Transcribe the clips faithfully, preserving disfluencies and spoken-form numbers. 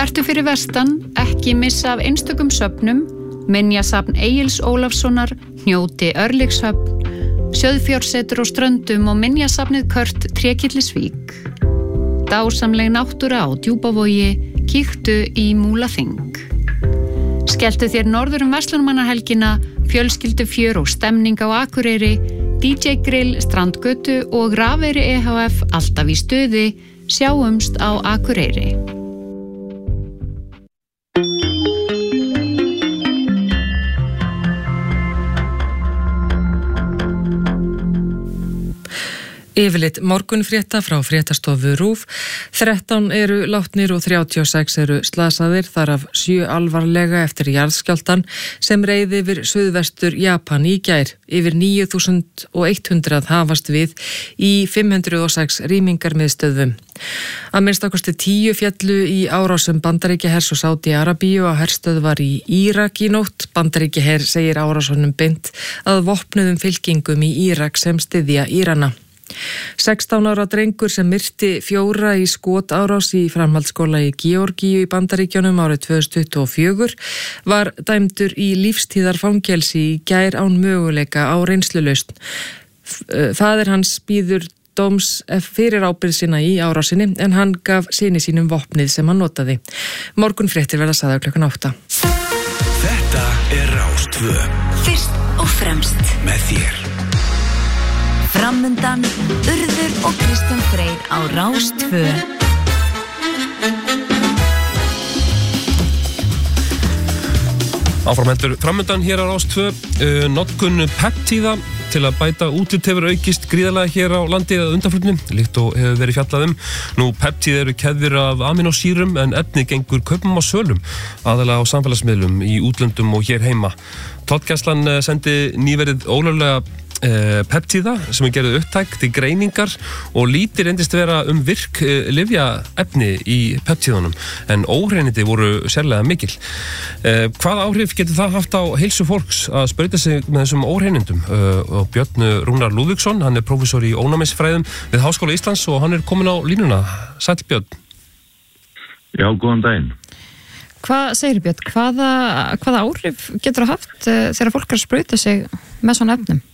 Ertu fyrir vestan, ekki missa af einstökum söfnum, minjasafn Egils Ólafssonar, Hnjóti Örlygshöfn, Sjöðfjársetur og Ströndum og minjasafnið Kört Trékyllisvík. Dásamleg náttúra á Djúpavogi, kíktu í Múlaþing. Skelltu þér norður um verslunarmannahelgina, fjölskyldu fjör og stemning á Akureyri, D J Grill, Strandgötu og Rafeyri E H F alltaf í stuði, sjáumst á Akureyri. Yfirleitt morgunfrétta frá fréttastofu RÚV. þrettán eru látnir og þrjátíu og sex eru slasaðir, þar af sjö alvarlega eftir jarðskjálftan sem reið yfir suðvestur Japan í gær. Yfir níu þúsund hundrað hafast við í fimm hundruð og sex rýmingarmiðstöðvum. Að minnst ákosti tíu fjallu í árásum Bandaríkjahers og Sádi-Arabíu og herstöðvar í Írak í nótt. Bandaríkjaher segir árásunum beint að vopnuðum fylkingum í Írak sem styðja Írana. sextán ára drengur sem myrti fjóra í skotárás í framhaldsskóla í Georgíu í Bandaríkjunum árið tvö þúsund tuttugu og fjögur var dæmdur í lífstíðarfangelsi í gær án möguleika á reynslulausn. Faðir hans bíður dóms fyrir ábyrgð sína í árásinni en hann gaf syni sínum vopnið sem hann notaði. Morgunfréttir verða sagðar klukkan átta. Þetta er Rás tvö. Fyrst og fremst með þér. Framundan, Urður og Kristján Freyr á Rás tvö. Áframheldur framundan hér á Rás tvö. Uh, notkun peptíða til að bæta útlit hefur aukist gríðarlega hér á landi að undanförnum, líkt og hefur verið fjallað um. Nú, peptíð eru keðjur af aminosýrum en efnið gengur kaupum á sölum, aðalega á samfélagsmiðlum í útlöndum og hér heima. Tollgæslan sendi nýverið ólöglega Uh, peptíða sem er gerðið upptæk til greiningar og lítið reyndist vera um virk uh, lyfjaefni í peptíðunum en óhreinindi voru sérlega mikil. Uh, hvaða áhrif getur það haft á heilsu fólks að sprauta sig með þessum óhreinindum? Uh, og Björn Rúnar Lúðvíksson, hann er prófessor í ónæmisfræðum við Háskóla Íslands og hann er komin á línuna. Sæll Björn. Já, góðan daginn. Hvað segir Björn? Hvaða, hvaða áhrif getur það haft uh, þegar fólk er að sprauta sig með svona efnum?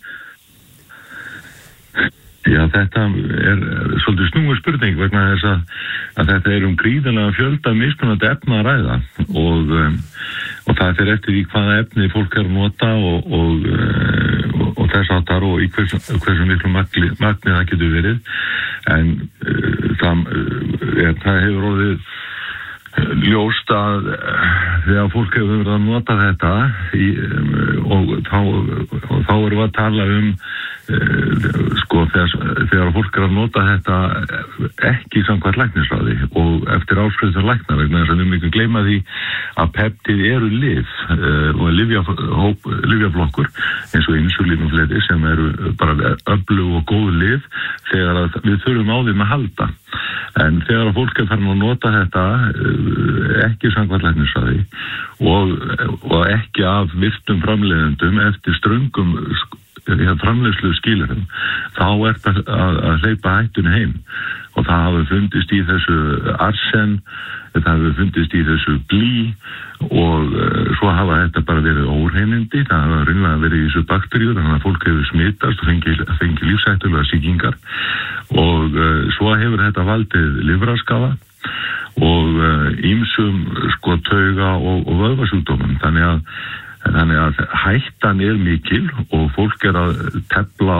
Já, þetta er svolítið snúið spurning vegna þess að, að þetta er um gríðarlega fjölda mismunandi efna að ræða og, um, og það er eftir því hvaða efni fólk er að nota og, og, og, og þess áttar og í hversu, hversu miklu magni, magni það getur verið en uh, það, er, það hefur orðið ljóst að þegar fólk hefur verið að nota þetta í, og þá, og þá erum við að tala um sko þegar, þegar fólk er að nota þetta ekki samkvæmt læknisráði og eftir áskrift lækna vegna þess að við mikið gleyma því að peptíð eru lyf og lyfjaflokkur eins og insulín og fleiri sem eru bara öflug og góð lyf þegar að við þurfum á þeim að halda en þegar að fólk er farin að nota þetta ekki samkvæmt læknisráði og, og ekki af virtum framleiðendum eftir ströngum framleiðslu skilurinn, þá er það að, að hleypa hættunni heim og það hafi fundist í þessu arsen, það hafi fundist í þessu blý og uh, svo hafa þetta bara verið óhreinindi, það hafa reynilega verið í þessu bakteríur, þannig að fólk hefur smitast og fengið fengi lífshættulega sýkingar og uh, svo hefur þetta valdið lifrarskaða og ýmsum uh, sko tauga og, og vöðvasjúkdómum, þannig að Þannig að hættan er mikil og fólk er að tefla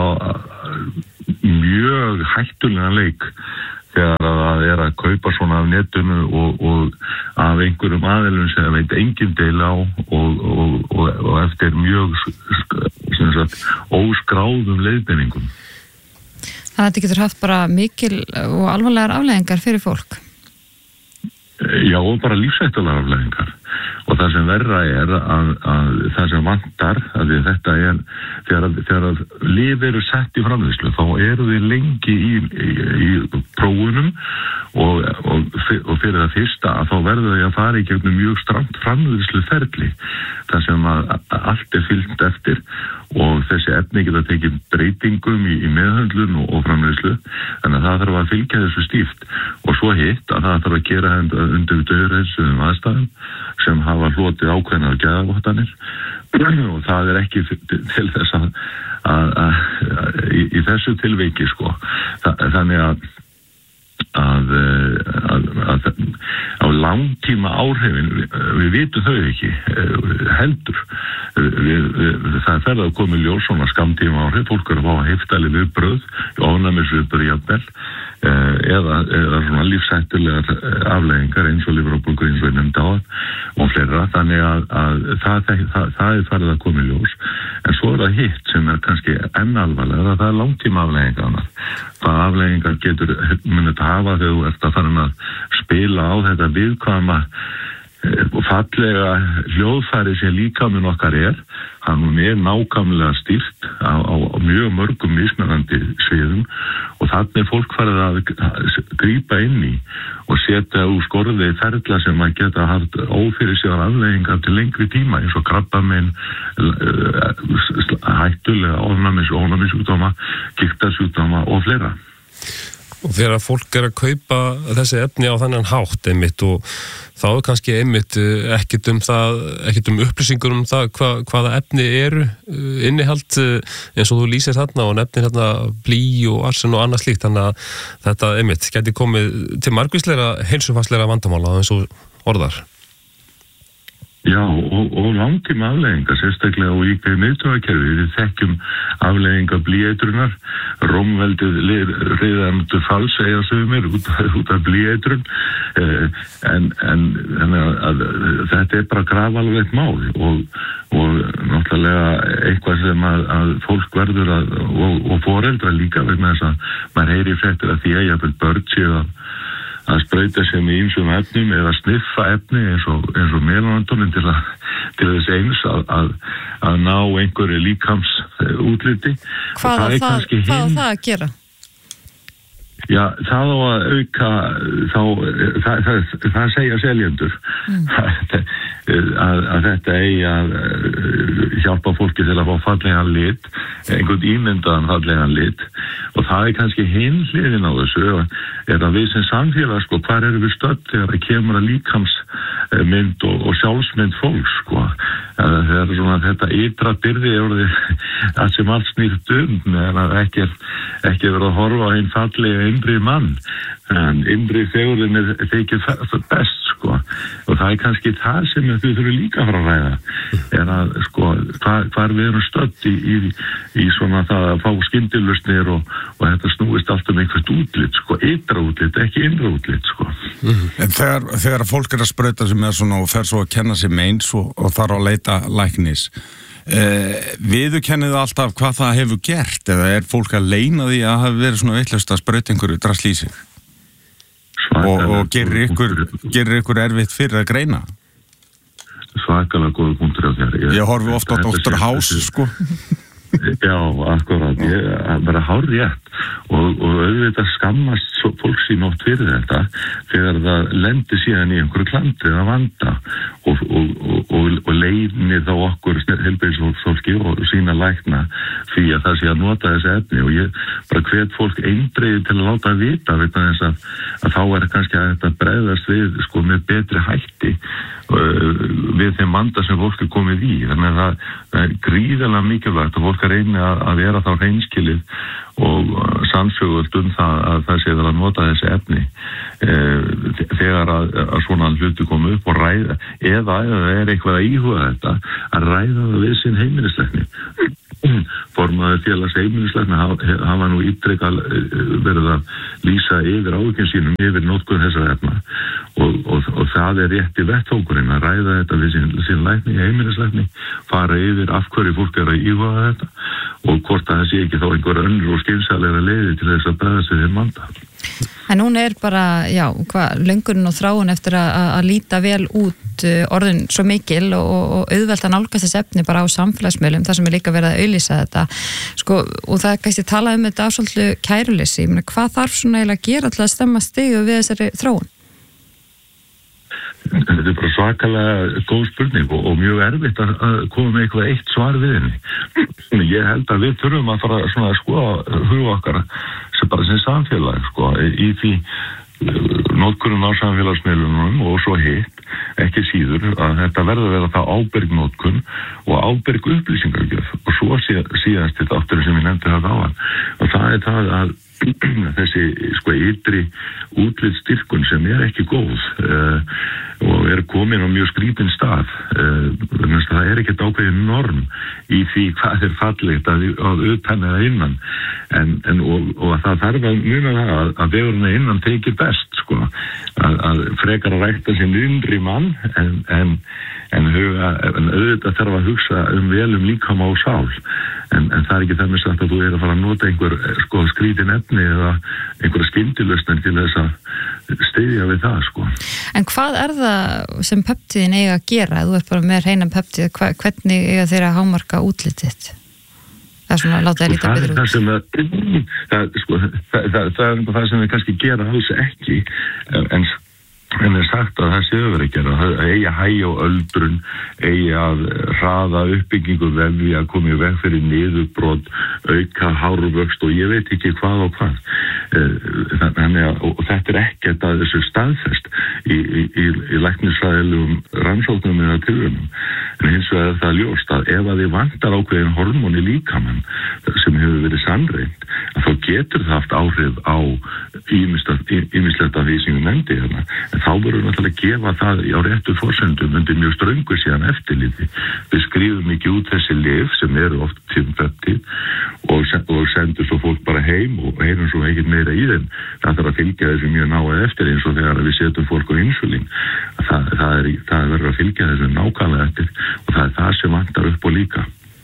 mjög hættulegan leik þegar það er að kaupa svona af netinu og, og af einhverjum aðilum sem veit engin deil á og, og, og, og eftir mjög sagt, óskráðum leiðbeiningum. Þannig að þetta getur haft bara mikil og alvarlegar afleiðingar fyrir fólk? Já, og bara lífshættulegar afleiðingar. Og það sem verra er að, að það sem vantar, að þetta er, þegar, þegar lyf eru sett í framleiðslu, þá eru þið lengi í, í, í prófunum og, og og fyrir það fyrsta að þá verður þau að fara í gegnum mjög strangt framleiðslu ferli þar sem að allt er fylgt eftir og þessi efni geta tekið breytingum í, í meðhöndlun og, og framleiðslu, þannig að það þarf að fylgja þessu stíft og svo hitt að það þarf að gera undir dauðaheilsuðum aðstæðum sem hafa hlotið ákveðnar gæðavottanir og það er ekki til þess að, að, að, að í, í þessu tilviki sko, Þa, þannig að Að, að, að, að á langtíma áhrifin við, við vitum þau ekki heldur við, við, það fer að koma í ljós svona skamtíma áhrif, fólk er að fá heiftæli viðbrögð, ofnæmisviðbröð jafnvel eða, eða svona lífshættulegar afleiðingar eins og lifrarbólgu eins og nefndi á og fleira, þannig að, að það, það, það er farið að koma í ljós en svo er það hitt sem er kannski enn alvarlega, það er langtíma afleiðingar hvað afleiðingar getur munið hafa þegar þú ert að fara að spila á þetta viðkvæma og fallega hljóðfæri sem líkaminn okkar er, hann er nákvæmlega stýrt á, á, á mjög mörgum mismunandi sviðum og þannig er fólk farið að grípa inn í og setja úr skorði ferla sem að geta haft ófyrirsjáðar afleiðingar til lengri tíma eins og krabbamein, hættulega ofnæmis, ofnæmissjúkdóma, gigtarsjúkdóma og fleira. Og þegar fólk er að kaupa þessi efni á þannan hátt einmitt og þá er kannski einmitt ekkert um það, ekkert um upplýsingur um það hva, hvaða efni eru innihald eins og þú lýsir þarna og nefnir þarna blý og arsen og annað slíkt, þannig að þetta einmitt geti komið til margvíslegra heilsufarslegra vandamála eins og orðar. Já, og, og langtíma afleiðingar, sérstaklega og í miðtaugakerfi. Við þekkjum afleiðingar blýeitrunar, Rómveldið riðandu falls segja sumir út, út af blýeitrun, eh, en, en, en að, að, þetta er bara grafalvarlegt mál og, og náttúrulega eitthvað sem að, að fólk verður að, og, og foreldra líka vegna þess að maður heyri fréttir að því að jafnvel börn séu að að sprauta sig með ýmsum efnum eða sniffa efni eins og, eins og melanantónin til, til þess eins að, að, að ná einhverju líkams útliti. Hvað á það, það, hvað á það að gera? Já, það á að auka, þá, það, það, það segja seljendur mm. að, að þetta eigi að hjálpa fólki til að fá fallegan lit, einhvern ímyndaðan fallegan lit og það er kannski hinn hliðin á þessu er að við sem samfélag, sko, hvar erum við stödd þegar það kemur að líkamsmynd og, og sjálfsmynd fólks, sko. Það er svona þetta ytra byrði að sem allt snýrt um en að ekki er, ekki er verið að horfa á einn fallega innri mann en innri fegurinn er þykir best, sko, og það er kannski það sem við þurfum líka að fara að ræða er að, sko, hvar, hvar við erum stödd í, í, í svona það að fá skyndilausnir og, og þetta snúist allt um einhvert útlit, sko, ytra útlit, ekki innra útlit, sko. Mm-hmm. En þegar, þegar fólk er að sprauta sig með svona og fer svo að kenna sig með eins og, og þarf að leita læknis, eh, viðurkennið alltaf hvað það hefur gert eða er fólk að leina því að hafa verið svona vitlaust að sprauta einhverju drasl í sig? Og, og gerir ykkur, gerir ykkur erfitt fyrir að greina? Svakalega góða punktur á þér. Ég, ég horfi ofta á doktor House, sko. Já, akkurat, ég vera hárrétt og, og auðvitað skammast fólk sín oft fyrir þetta þegar það lendir síðan í einhverju klandri að vanda og, og, og, og leynir þá okkur heilbrigðisfólki og sína lækna því að það sé að nota þessi efni og ég bara hvet fólk eindregið til að láta að vita vegna þess að, að þá er kannski að þetta bregðast við, sko, með betri hætti uh, við þeim vanda sem fólk er komið í, þannig að það, það er gríðarlega mikilvægt að fólk að reyna að, að vera þá hreinskilið og sannsögult um það að það sé að nota þessi efni e, þegar að, að svona hluti komu upp og ræða eða eða er eitthvað að íhuga þetta að ræða það við sinn heimilislækni. Formaður félags heimilislækna hafa, hafa nú ítrekað verið að lýsa yfir áhyggjum sínum yfir notkun þessara efna og, og, og það er rétt í vettfókurinn að ræða þetta við sinn, sinn lækni, heimilislækni, fara yfir af hverju fólk er að íhuga þetta og hvort að það sé ekki þá einhver önnur og skynsamlega leiði til þess að bregðast við þeim vanda. En hún er bara, já, hvað, löngunin og þráin eftir að, að líta vel út orðin svo mikil og, og auðvelt að nálgast þess efni bara á samfélagsmiðlum, þar sem er líka verið að auglýsa þetta, sko, og það er kannski talað um þetta á svolítið kæruleysi, ég meina, hvað þarf svona eiginlega að gera til að stemma stigu við þessari þróun? þetta er bara svakalega góð spurning og, og mjög erfitt að, að koma með eitthvað eitt svar við henni. Ég held að við þurfum að fara svona að skoða huga okkar sem bara sem samfélag sko, í því notkun á samfélagsmiðlunum og svo hitt, ekki síður að þetta verður að vera það ábyrg notkun og ábyrg upplýsingargjöf og svo síð, síðast þetta áttur sem ég nefndi það áðan og það er það að þessi sko ytri útlitsstyrkun sem er ekki góð uh, og er komin á mjög skrítinn stað uh, það er ekkert ákveðin norm í því hvað er fallegt að, að utan eða innan en, en, og, og það þarf að muna það að, að vegurinn innan tekir best sko, að, að frekar að rækta sem innri mann en, en, en, huga, en auðvitað þarf að hugsa um vel um líkama og sál en, en það er ekki þess að þú er að fara að nota einhver sko, skrítin efni eða einhverja skyndilausnir til þess að styðja við það sko. En hvað er það sem peptíðin eiga að gera? Þú ert bara með hreina peptíð, hvernig eiga þeir að hámarka útlitið? Það er svona að láta það líta betur út. Það, það, það, sko, það, það, það er það sem við kannski gera alls ekki en en er sagt að það sé öfur ekki að eigi að hægja á öldrun eigi að hraða uppbyggingu vefji að koma í veg fyrir niðurbrot auka hárvöxt og ég veit ekki hvað og hvað þannig að og þetta er ekkert að þessu staðfest í, í, í, í læknisfræðilegum rannsóknum eða tilraunum en hins vegar er það ljóst að ef að þið vantar ákveðin hormón í líkamann sem hefur verið sannreind að þá getur það haft áhrif á ýmislegt af því sem ég nefndi hérna en þá verður náttúrulega að gefa það á réttu forsendum undir mjög ströngu síðan eftirliti. Við skrifum ekki út þessi lyf sem eru oft tíðum peptíð og, og sendur svo fólk bara heim og heyrum svo ekkert meira í þeim. Það þarf að fylgja þessu mjög náið eftir eins og þegar við setjum fólk á insulín. Það, það, er, það verður að fylgja þessu nákvæmlega eftir og það er það sem vantar upp á líka.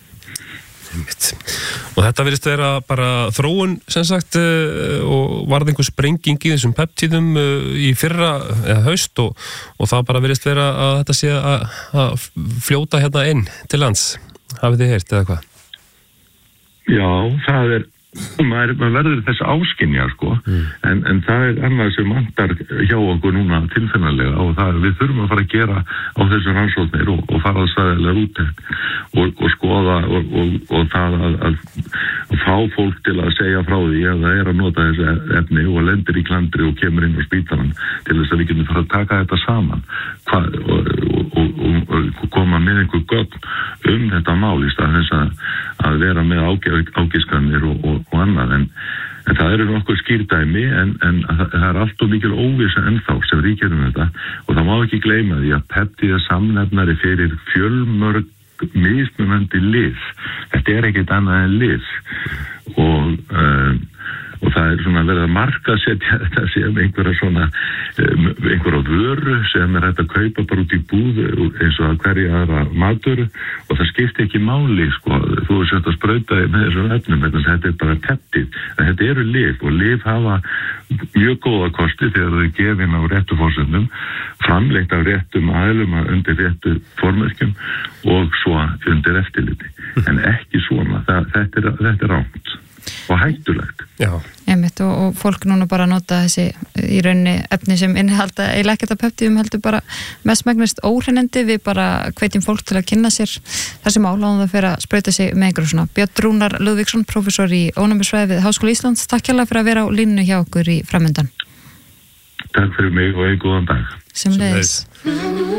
Og þetta virðist vera bara þróun sem sagt og varð einhver sprenging í þessum peptíðum í fyrra eða haust og, og það bara virðist vera að þetta sé að, að fljóta hérna inn til lands. Hafið þið heyrt eða hvað? Já, það er maður, maður verður þess áskynja sko mm. en, en það er annað sem vantar hjá okkur núna tilfinnilega og það er við þurfum að fara að gera á þessu rannsóknir og, og fara að staðilega út og, og skoða og, og, og það að, að, að fá fólk til að segja frá því að það er að nota þessu efni og lendir í klandri og kemur inn á spítalann til þess að við getum fara að taka þetta saman Hva, og, og, og, og koma með einhver gögn um þetta mál í stað þess að, að vera með ágiskanir og, og og annað, en, en það eru nokkuð skýrdæmi, en, en það er allt og mikil óvissa ennþá sem ríkir um þetta og það má ekki gleyma því að peptíða samnefnari fyrir fjölmörg mismunandi lyf. Þetta er ekkert annað en lyf og um, og það er svona verið að marka setja þetta sem einhverja svona um, einhverja vöru sem er hægt að kaupa bara út í búð eins og að hverja aðra matur og það skiptir ekki máli sko, þú er sett að sprauta með þessum efnum, þetta er bara peptíð en þetta eru lyf og lyf hafa mjög góða kosti þegar þau er gefin á réttu forsendum framleitt af réttum aðlum undir réttu formerkjum og svo undir eftirliti en ekki svona, það, þetta er, þetta er rámt og hættulegt. Já. Einmitt, og, og fólk núna bara nota þessi í rauninni efni sem innihalda eiginlega ekkert af peptíðum heldur bara mestmegnast óhreinandi við bara hvetjum fólk til að kynna sér þessi mál áður en það fer að sprauta sig með einhverju svona. Björn Rúnar Lúðvíksson, prófessor í ónæmisfræði við Háskóla Íslands, takk hérlega fyrir að vera á línunni hjá okkur í framöndan. Takk fyrir mig og einn góðan dag. Sem leiðis.